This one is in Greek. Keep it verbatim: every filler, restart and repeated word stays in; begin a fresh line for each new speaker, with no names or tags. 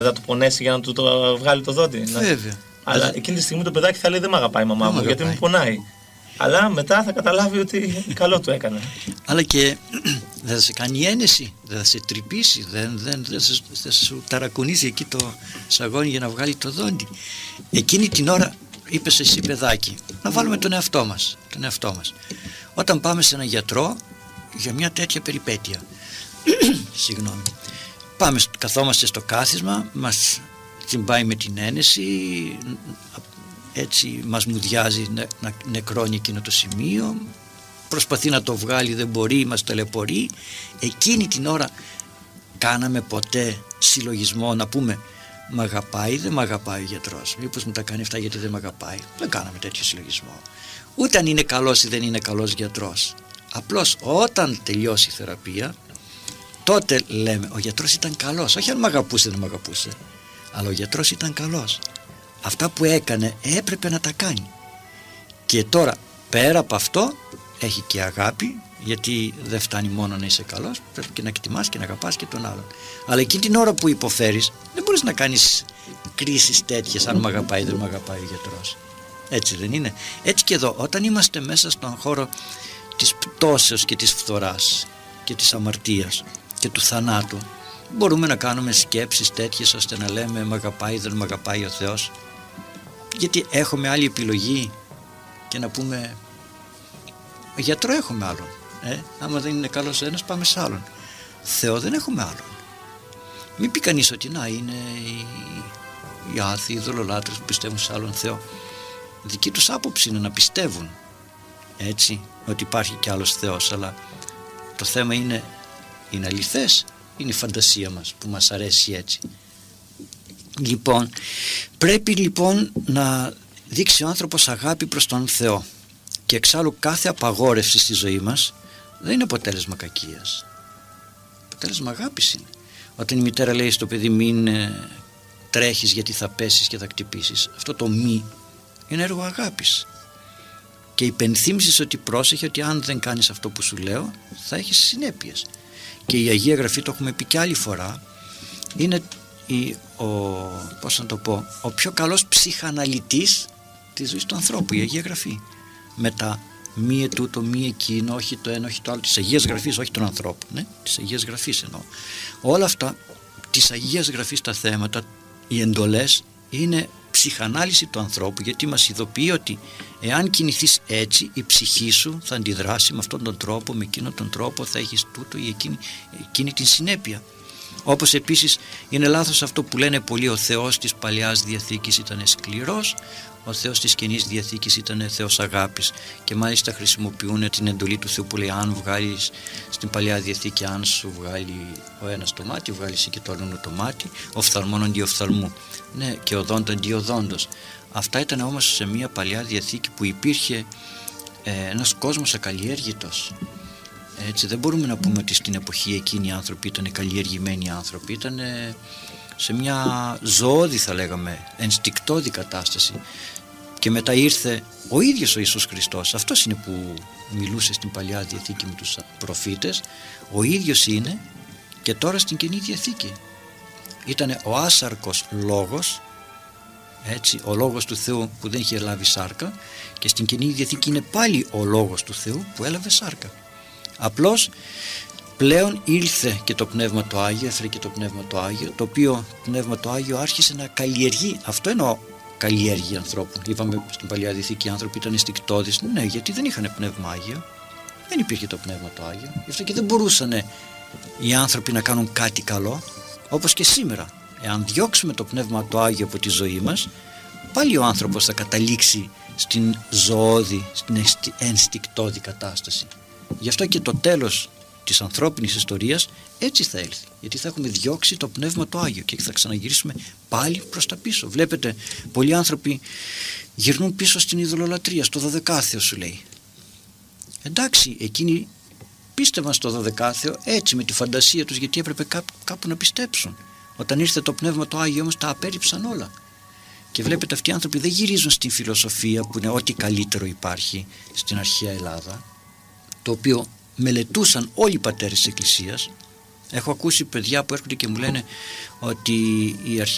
Θα του πονέσει για να του το βγάλει το δόντι.
Βέβαια.
Αλλά
δηλαδή...
εκείνη τη στιγμή το παιδάκι θα λέει: δεν με αγαπάει η μαμά μου, γιατί με πονάει. Αλλά μετά θα καταλάβει ότι καλό του έκανε.
Αλλά και δεν θα σε κάνει ένεση, δεν θα σε τρυπήσει, δεν, δεν, δεν θα, θα σου ταρακουνίζει εκεί το σαγόνι για να βγάλει το δόντι. Εκείνη την ώρα είπες εσύ, παιδάκι, να βάλουμε τον εαυτό μας, τον εαυτό μας. Όταν πάμε σε έναν γιατρό για μια τέτοια περιπέτεια, συγγνώμη, πάμε, καθόμαστε στο κάθισμα, μας τσιμπάει με την ένεση, έτσι μας μουδιάζει να, να νεκρώνει εκείνο το σημείο, προσπαθεί να το βγάλει, δεν μπορεί, μας ταλαιπωρεί. Εκείνη την ώρα κάναμε ποτέ συλλογισμό να πούμε μ' αγαπάει, δεν μ' αγαπάει ο γιατρός, μήπως μου τα κάνει αυτά γιατί δεν μ' αγαπάει? Δεν κάναμε τέτοιο συλλογισμό. Ούτε αν είναι καλός ή δεν είναι καλός γιατρός. Απλώς όταν τελειώσει η θεραπεία, τότε λέμε ο γιατρός ήταν καλός, όχι αν μ' αγαπούσε δεν μ' αγαπούσε, αλλά ο γιατρός ήταν καλός. Αυτά που έκανε έπρεπε να τα κάνει. Και τώρα πέρα από αυτό έχει και αγάπη, γιατί δεν φτάνει μόνο να είσαι καλός, πρέπει και να εκτιμάς και να αγαπάς και τον άλλον. Αλλά εκείνη την ώρα που υποφέρεις δεν μπορείς να κάνεις κρίσεις τέτοιες, αν μ' αγαπάει δεν μ' αγαπάει ο γιατρός. Έτσι δεν είναι? Έτσι και εδώ, όταν είμαστε μέσα στον χώρο της πτώσεως και της φθοράς και της αμαρτίας και του θανάτου, μπορούμε να κάνουμε σκέψεις τέτοιες ώστε να λέμε μ' αγαπάει δεν μ' αγαπάει ο Θεός? Γιατί έχουμε άλλη επιλογή και να πούμε γιατρό έχουμε άλλον, ε? άμα δεν είναι καλός ένας πάμε σε άλλον. Θεό δεν έχουμε άλλον. Μην πει κανείς ότι να είναι οι, οι άθιοι, οι δολολάτρες που πιστεύουν σε άλλον Θεό. Δική τους άποψη είναι να πιστεύουν, έτσι, ότι υπάρχει κι άλλος Θεός, αλλά το θέμα είναι, είναι αληθές, είναι η φαντασία μας που μας αρέσει έτσι. Λοιπόν, πρέπει λοιπόν να δείξει ο άνθρωπος αγάπη προς τον Θεό, και εξάλλου κάθε απαγόρευση στη ζωή μας δεν είναι αποτέλεσμα κακίας, αποτέλεσμα αγάπης είναι. Όταν η μητέρα λέει στο παιδί μην ε, τρέχεις γιατί θα πέσεις και θα χτυπήσεις, αυτό το μη είναι έργο αγάπης και υπενθύμησης ότι πρόσεχε ότι αν δεν κάνεις αυτό που σου λέω θα έχεις συνέπειες. Και η Αγία Γραφή, το έχουμε πει και άλλη φορά, είναι η, ο, πώς να το πω, ο πιο καλός ψυχαναλυτής της ζωής του ανθρώπου, η Αγία Γραφή. Με τα μη ετούτο, μη εκείνο, όχι το ένα, όχι το άλλο, της Αγίας Γραφής, όχι των ανθρώπων, ναι, της Αγίας Γραφής εννοώ. Όλα αυτά της Αγίας Γραφής τα θέματα, οι εντολές είναι ψυχανάλυση του ανθρώπου, γιατί μας ειδοποιεί ότι εάν κινηθείς έτσι η ψυχή σου θα αντιδράσει με αυτόν τον τρόπο, με εκείνον τον τρόπο θα έχεις τούτο ή εκείνη, εκείνη την συνέπεια. Όπως επίσης είναι λάθος αυτό που λένε πολλοί, ο Θεός της Παλαιάς Διαθήκης ήταν σκληρός, ο Θεός της Καινής Διαθήκης ήταν Θεός αγάπης, και μάλιστα χρησιμοποιούν την εντολή του Θεού που λέει αν βγάλεις στην Παλαιά Διαθήκη, αν σου βγάλει ο ένας το μάτι, βγάλεις και το άλλο το μάτι, οφθαλμόν αντί οφθαλμού, ναι, και οδόντο αντί οδόντος. Αυτά ήταν όμως σε μια Παλαιά Διαθήκη που υπήρχε ε, ένας κόσμος ακαλλιέργητος. Έτσι, δεν μπορούμε να πούμε ότι στην εποχή εκείνη οι άνθρωποι ήταν καλλιεργημένοι άνθρωποι, ήταν ε, σε μια ζωώδη, θα λέγαμε, ενστικτώδη κατάσταση. Και μετά ήρθε ο ίδιος ο Ιησούς Χριστός, αυτός είναι που μιλούσε στην Παλαιά Διαθήκη με τους προφήτες, ο ίδιος είναι και τώρα στην Καινή Διαθήκη. Ήταν ο άσαρκος λόγος, έτσι, ο λόγος του Θεού που δεν είχε λάβει σάρκα, και στην Καινή Διαθήκη είναι πάλι ο λόγος του Θεού που έλαβε σάρκα. Απλώς πλέον ήλθε και το Πνεύμα το Άγιο, έφερε και το Πνεύμα το Άγιο, το οποίο Πνεύμα το Άγιο άρχισε να καλλιεργεί. Αυτό εννοώ καλλιέργεια ανθρώπου. Είπαμε στην Παλαιά Διαθήκη οι άνθρωποι ήταν ενστικτώδεις. Ναι, γιατί δεν είχαν Πνεύμα Άγιο, δεν υπήρχε το Πνεύμα το Άγιο, γι' αυτό και δεν μπορούσαν οι άνθρωποι να κάνουν κάτι καλό. Όπως και σήμερα, εάν διώξουμε το Πνεύμα το Άγιο από τη ζωή μας, πάλι ο άνθρωπος θα καταλήξει στην ζωώδη, στην ενστικτώδη κατάσταση. Γι' αυτό και το τέλος της ανθρώπινης ιστορίας έτσι θα έλθει, γιατί θα έχουμε διώξει το Πνεύμα το Άγιο και θα ξαναγυρίσουμε πάλι προς τα πίσω. Βλέπετε, πολλοί άνθρωποι γυρνούν πίσω στην ειδωλολατρία, στο δωδεκάθεο σου λέει. Εντάξει, εκείνοι πίστευαν στο δωδεκάθεο έτσι με τη φαντασία τους, γιατί έπρεπε κάπου, κάπου να πιστέψουν. Όταν ήρθε το Πνεύμα το Άγιο όμως τα απέρριψαν όλα. Και βλέπετε, αυτοί οι άνθρωποι δεν γυρίζουν στην φιλοσοφία που είναι ό,τι καλύτερο υπάρχει στην αρχαία Ελλάδα, το οποίο μελετούσαν όλοι οι πατέρες της Εκκλησίας. Έχω ακούσει παιδιά που έρχονται και μου λένε ότι η αρχαία